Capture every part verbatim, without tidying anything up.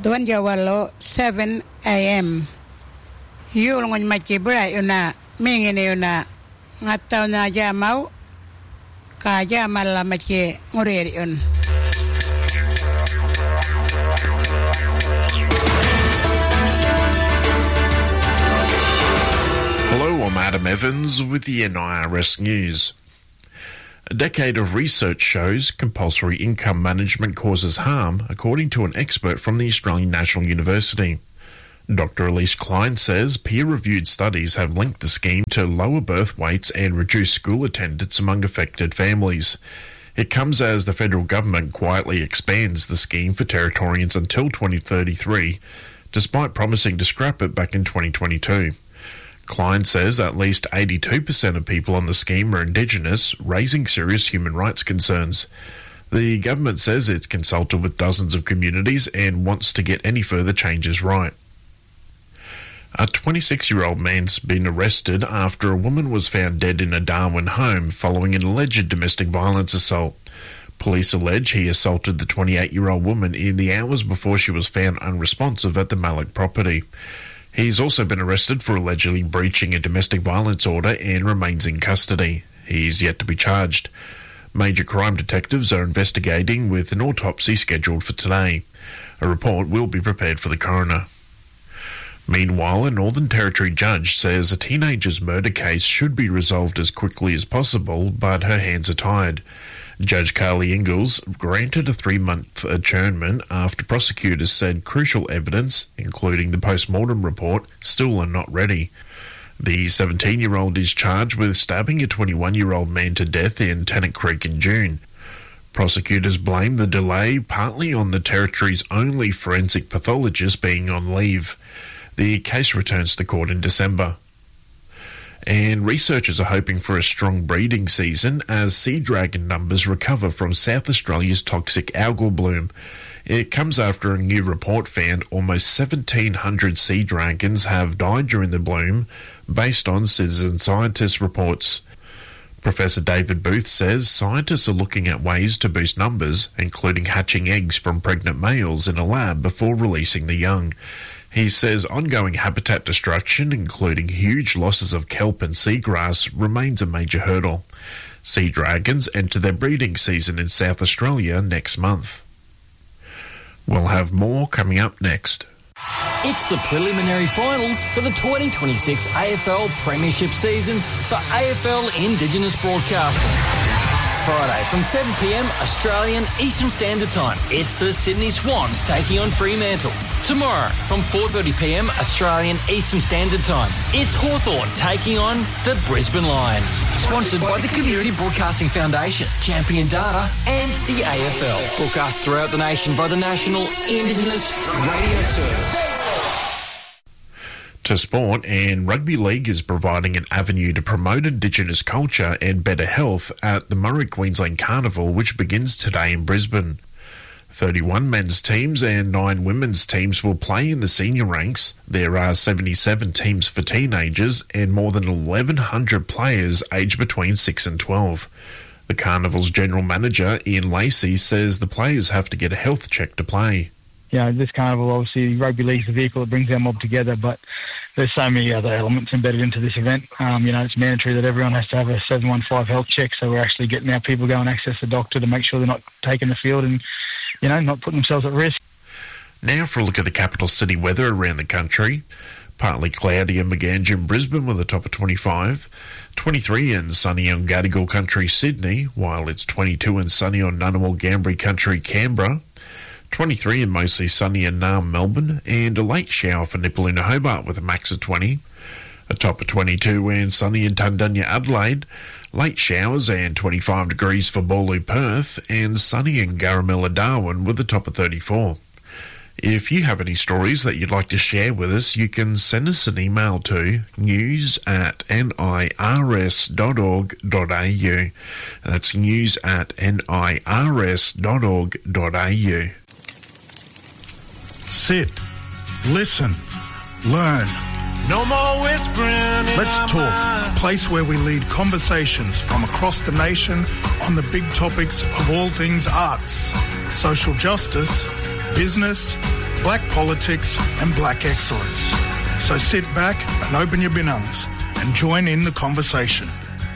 Tuan Jawalo seven a.m. Yul ngon machi bra yuna mingine yuna ngataw na jamaw ka jamal la machi ngureri yun. Hello, I'm Adam Evans with the N I R S News. A decade of research shows compulsory income management causes harm, according to an expert from the Australian National University. Doctor Elise Klein says peer-reviewed studies have linked the scheme to lower birth weights and reduced school attendance among affected families. It comes as the federal government quietly expands the scheme for Territorians until twenty thirty-three, despite promising to scrap it back in twenty twenty-two. Klein says at least eighty-two percent of people on the scheme are Indigenous, raising serious human rights concerns. The government says it's consulted with dozens of communities and wants to get any further changes right. A twenty-six-year-old man's been arrested after a woman was found dead in a Darwin home following an alleged domestic violence assault. Police allege he assaulted the twenty-eight-year-old woman in the hours before she was found unresponsive at the Mallock property. He's also been arrested for allegedly breaching a domestic violence order and remains in custody. He's yet to be charged. Major crime detectives are investigating with an autopsy scheduled for today. A report will be prepared for the coroner. Meanwhile, a Northern Territory judge says a teenager's murder case should be resolved as quickly as possible, but her hands are tied. Judge Carly Ingalls granted a three-month adjournment after prosecutors said crucial evidence, including the post-mortem report, still are not ready. The seventeen-year-old is charged with stabbing a twenty-one-year-old man to death in Tennant Creek in June. Prosecutors blame the delay partly on the Territory's only forensic pathologist being on leave. The case returns to court in December. And researchers are hoping for a strong breeding season as sea dragon numbers recover from South Australia's toxic algal bloom. It comes after a new report found almost seventeen hundred sea dragons have died during the bloom, based on citizen scientist reports. Professor David Booth says scientists are looking at ways to boost numbers, including hatching eggs from pregnant males in a lab before releasing the young. He says ongoing habitat destruction, including huge losses of kelp and seagrass, remains a major hurdle. Sea dragons enter their breeding season in South Australia next month. We'll have more coming up next. It's the preliminary finals for the twenty twenty-six A F L Premiership season for A F L Indigenous Broadcasting. Friday from seven p.m. Australian Eastern Standard Time. It's the Sydney Swans taking on Fremantle. Tomorrow from four thirty p.m. Australian Eastern Standard Time. It's Hawthorn taking on the Brisbane Lions. Sponsored by the Community Broadcasting Foundation, Champion Data and the A F L. Broadcast throughout the nation by the National Indigenous Radio Service. To sport, and rugby league is providing an avenue to promote Indigenous culture and better health at the Murray Queensland Carnival, which begins today in Brisbane. thirty-one men's teams and nine women's teams will play in the senior ranks. There are seventy-seven teams for teenagers and more than eleven hundred players aged between six and twelve. The Carnival's general manager, Ian Lacey, says the players have to get a health check to play. You know, this carnival, obviously, rugby league's the vehicle that brings our mob together, but there's so many other elements embedded into this event. Um, you know, it's mandatory that everyone has to have a seven one five health check, so we're actually getting our people go and access the doctor to make sure they're not taking the field and, you know, not putting themselves at risk. Now for a look at the capital city weather around the country. Partly cloudy in Maganjum, Brisbane with a top of twenty-five. twenty-three in sunny on Gadigal Country, Sydney, while it's twenty-two and sunny on Ngunnawal Gambri Country, Canberra. twenty-three and mostly sunny in Naarm, Melbourne, and a late shower for Nipaluna, Hobart with a max of twenty. A top of twenty-two and sunny in Tundunya, Adelaide. Late showers and twenty-five degrees for Bawloo, Perth, and sunny in Garamilla, Darwin with a top of thirty-four. If you have any stories that you'd like to share with us, you can send us an email to news at nirs dot org dot a u. That's news at nirs dot org dot a u. Sit, listen, learn. No more whispering. Let's talk, a place where we lead conversations from across the nation on the big topics of all things arts, social justice, business, black politics and black excellence. So sit back and open your binungs and join in the conversation.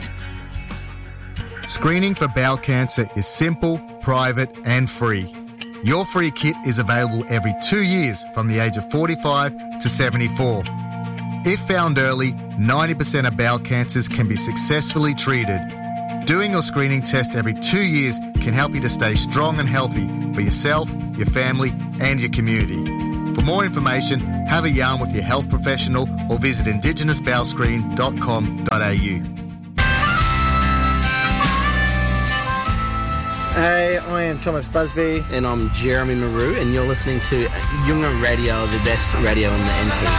Screening for bowel cancer is simple, private and free. Your free kit is available every two years from the age of forty-five to seventy-four. If found early, ninety percent of bowel cancers can be successfully treated. Doing your screening test every two years can help you to stay strong and healthy for yourself, your family and your community. For more information, have a yarn with your health professional or visit indigenous bowel screen dot com dot a u. Hey, I am Thomas Busby. And I'm Jeremy Maru, and you're listening to Yunga Radio, the best radio in the N T.